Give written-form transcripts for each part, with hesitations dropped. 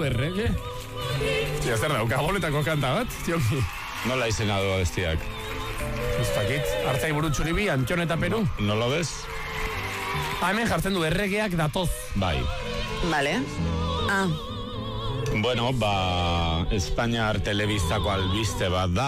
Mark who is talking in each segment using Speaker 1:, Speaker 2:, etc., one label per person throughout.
Speaker 1: errege? Tia, zer dauka, boletako kanta bat, tionki.
Speaker 2: Nola izena du abestiak?
Speaker 1: Ez dakit, hartzai burutxuribi, Antxon eta Peru.
Speaker 2: No lo ves?
Speaker 1: Hemen jartzen du erregeak datoz.
Speaker 2: Bai.
Speaker 3: Vale.
Speaker 2: Bueno, Espainiar telebistako albiste bat da,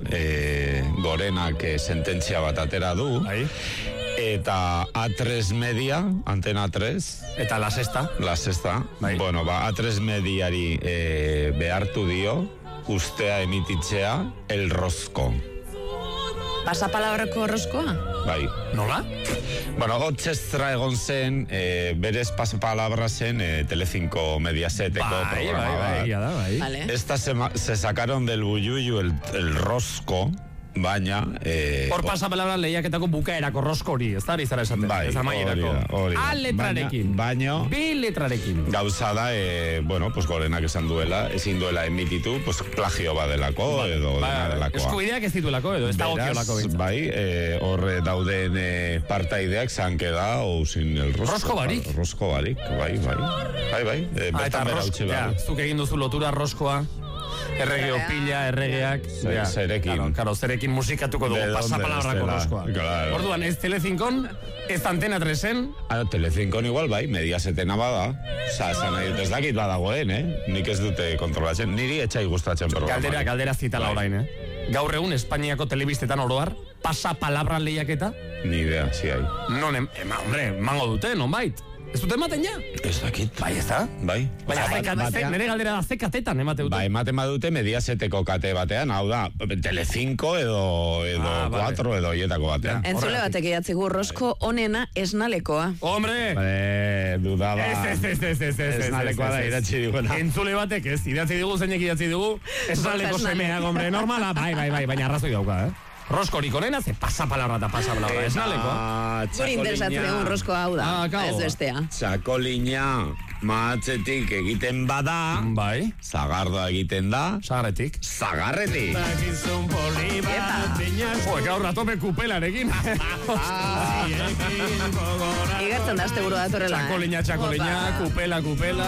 Speaker 2: Gorenak sententzia bat atera du.
Speaker 1: Bai.
Speaker 2: Eta A3 Media, Antena 3.
Speaker 1: Eta La Sexta.
Speaker 2: La Sexta.
Speaker 1: Bai.
Speaker 2: Bueno, A3 Mediari behartu dio, ustea emititzea, El Rosco.
Speaker 3: Pasapalabrako roscoa?
Speaker 2: Bai.
Speaker 1: Nola?
Speaker 2: Bueno, Otxestra egon zen, berez pasapalabra zen Telecinco Mediaseteko programa.
Speaker 1: Bai, bai.
Speaker 3: Vale.
Speaker 2: Esta se sacaron del bulluyu el Rosco, baina...
Speaker 1: Hor pasapalabra lehiaketako bukaerako rosko hori, ez da ari zara esaten.
Speaker 2: Bai,
Speaker 1: ez amaierako. A letrarekin.
Speaker 2: Baina...
Speaker 1: B letrarekin.
Speaker 2: Gauza da, bueno, pues Gorenak esan duela, ezin duela emititu, pues plagio badelako, edo dena delakoa.
Speaker 1: Eskubideak ez dituelako, edo ez dagokiolako bintzat.
Speaker 2: Bai, horre dauden partaideak se han quedado sin el Rosco.
Speaker 1: Rosco barik?
Speaker 2: Rosco barik, bai.
Speaker 1: Eta
Speaker 2: Rosco,
Speaker 1: zuk egin duzu lotura roskoa. Errege opila, erregeak.
Speaker 2: Zerekin.
Speaker 1: Claro, zerekin musikatuko dugu pasapalabrako roskoa.
Speaker 2: Claro.
Speaker 1: Orduan, ez Telezinkon, ez Antena 3-en.
Speaker 2: Telezinkon igual bai, Mediasetena bada. Osa, esan nahi dut ez dakit badagoen, Nik ez dute kontrolatzen. Niri etxai gustatzen programa.
Speaker 1: Galdera zitala orain, Gaur egun Espainiako telebistetan oroar, pasapalabra lehiaketa?
Speaker 2: Ni idea, si hai.
Speaker 1: Hombre, mango dute, non bait? Ez dute ematen ja?
Speaker 2: Ez dakit.
Speaker 1: Bai, ez da?
Speaker 2: Bai.
Speaker 1: Nere galdera da, ze katetan emate dute?
Speaker 2: Bai, ematen badute Mediaseteko kate batean, hau da, Telecinco edo 4 edo hietako batean.
Speaker 3: Entzule batek idatzigu, rosko onena esnalekoa.
Speaker 1: Hombre!
Speaker 2: Dudaba.
Speaker 1: Ez.
Speaker 2: Esnalekoa da idatzi diguna.
Speaker 1: Entzule batek ez, idatzi digu, zeinek idatzi dugu, esnaleko semeak, hombre, normala, bai, baina arrazoi dauka, Roskorik onena, ze pasapalabra eta pasapalabra. Esnaleko.
Speaker 3: Guri interesatzen egun roskoa hau da. Ez bestea.
Speaker 2: Txakolina mahatzetik egiten bada.
Speaker 1: Bai.
Speaker 2: Zagardoa egiten da.
Speaker 1: Zagarretik.
Speaker 2: Zagarretik.
Speaker 1: Joder, gaur ratope kupelarekin.
Speaker 3: Igertzen da azte buru datorrela.
Speaker 1: Txakolina, kupela.